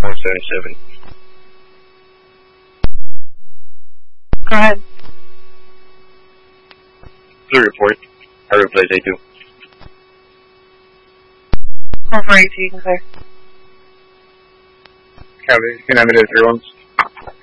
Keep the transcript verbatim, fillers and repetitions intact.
four seventy-seven. Go ahead. Clear report. I replace A two. four four eight two, you can clear. Copy. United three ones.